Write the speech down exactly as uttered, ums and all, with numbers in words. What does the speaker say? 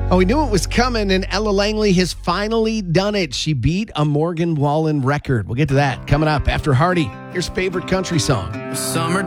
Oh, we knew it was coming, and Ella Langley has finally done it. She beat a Morgan Wallen record. We'll get to that coming up after Hardy. Your favorite country song. Summer